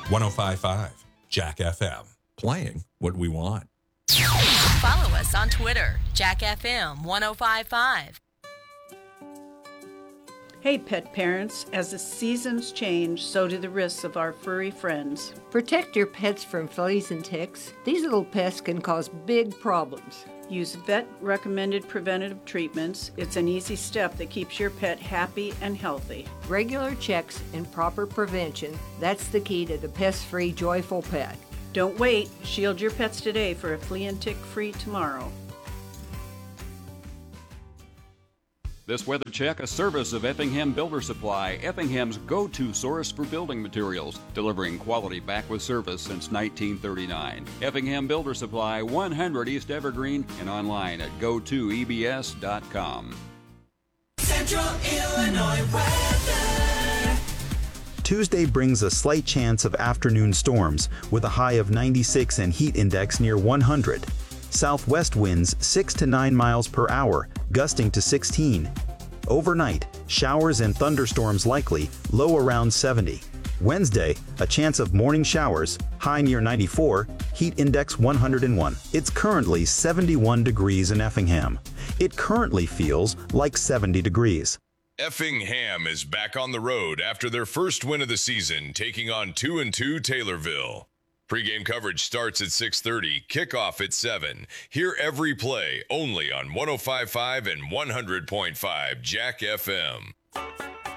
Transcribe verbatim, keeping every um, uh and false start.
one oh five point five Jack F M. Playing what we want. Follow us on Twitter, Jack F M one oh five point five. Hey pet parents, as the seasons change, so do the risks of our furry friends. Protect your pets from fleas and ticks. These little pests can cause big problems. Use vet-recommended preventative treatments. It's an easy step that keeps your pet happy and healthy. Regular checks and proper prevention, that's the key to the pest-free, joyful pet. Don't wait. Shield your pets today for a flea and tick-free tomorrow. This weather check, a service of Effingham Builder Supply, Effingham's go-to source for building materials, delivering quality back with service since nineteen thirty-nine. Effingham Builder Supply, one hundred East Evergreen, and online at go to e b s dot com. Central Illinois weather. Tuesday brings a slight chance of afternoon storms with a high of ninety-six and heat index near one hundred. Southwest winds six to nine miles per hour, gusting to sixteen. Overnight, showers and thunderstorms likely, low around seventy. Wednesday, a chance of morning showers, high near ninety-four, heat index one hundred one. It's currently seventy-one degrees in Effingham. It currently feels like seventy degrees. Effingham is back on the road after their first win of the season, taking on two and two Taylorville. Pre-game coverage starts at six thirty, kickoff at seven. Hear every play only on one oh five point five and one hundred point five Jack F M.